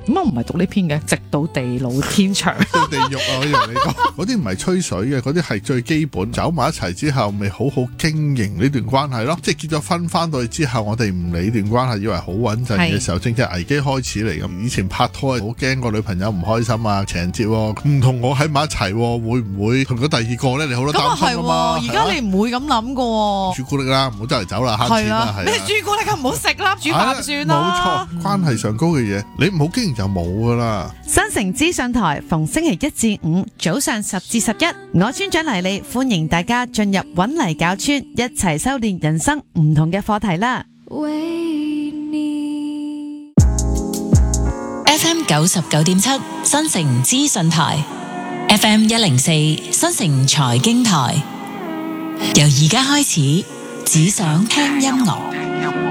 咁我唔係讀呢篇嘅，直到地老天長。 到地獄啊！我以為你講嗰啲唔係吹水嘅，嗰啲係最基本。走埋一齊之後，咪好好經營呢段關係咯。即係結咗婚翻到去之後，我哋唔理段關係，以為好穩陣嘅時候，正正危機開始嚟咁。以前拍拖好驚個女朋友唔開心啊，情人節唔同我喺埋一齊，會唔會同咗第二個咧？你好多擔心啊嘛。 而家你唔會咁諗噶。 朱古力啦，唔好周圍走啦，慳錢啦，係。 咩朱古力咁唔好食啦，煮飯算啦。 冇錯，關係上高嘅嘢，你唔好經營就冇噶啦。 新城資訊台逢星期一至五早上10至11，我村長黎莉歡迎大家進入搵泥搞村，一齊修煉人生唔同嘅課題啦。 FM 99.7新城資訊台 ，FM 104新城財經台，由而家開始，只想聽音樂。